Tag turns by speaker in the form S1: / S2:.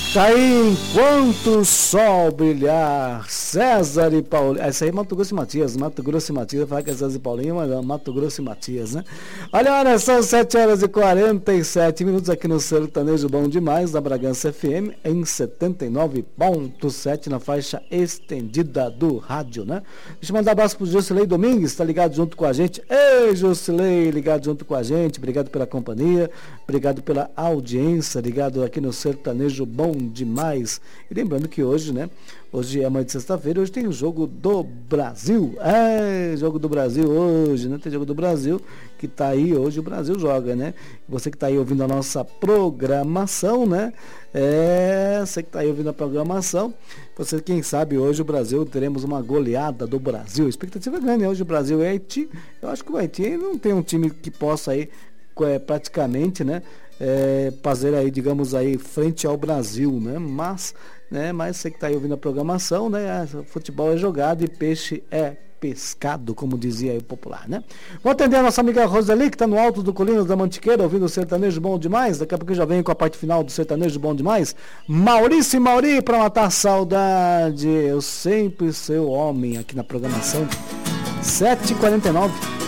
S1: Tá aí, enquanto o sol brilhar, César e Paulinho. Essa aí é Mato Grosso e Matias. Mato Grosso e Matias, fala que é César e Paulinho, mas é Mato Grosso e Matias, né? Olha, são 7h47 aqui no Sertanejo Bom Demais, da Bragança FM, em 79.7, na faixa estendida do rádio, né? Deixa eu mandar um abraço pro Jusilei Domingues, tá ligado junto com a gente. Ei, Jusilei, ligado junto com a gente, obrigado pela companhia, obrigado pela audiência, ligado aqui no Sertanejo Bom Demais. E lembrando que hoje, né? Hoje é amanhã de sexta-feira, hoje tem o Jogo do Brasil. Jogo do Brasil hoje, né? Tem Jogo do Brasil que tá aí, hoje o Brasil joga, né? Você que tá aí ouvindo a nossa programação, né? Você que tá aí ouvindo a programação, você, quem sabe, hoje o Brasil, teremos uma goleada do Brasil. A expectativa é grande, né? Hoje o Brasil é Haiti. Eu acho que o Haiti não tem um time que possa aí, praticamente, né? Fazer aí, digamos aí, frente ao Brasil, né? Mas você que está aí ouvindo a programação, né? Futebol é jogado e peixe é pescado, como dizia aí o popular, né? Vou atender a nossa amiga Roseli, que está no alto do Colinas da Mantiqueira, ouvindo o Sertanejo Bom Demais. Daqui a pouco eu já venho com a parte final do Sertanejo Bom Demais. Maurício e Mauri, para matar a saudade. Eu sempre seu homem aqui na programação. 7h49.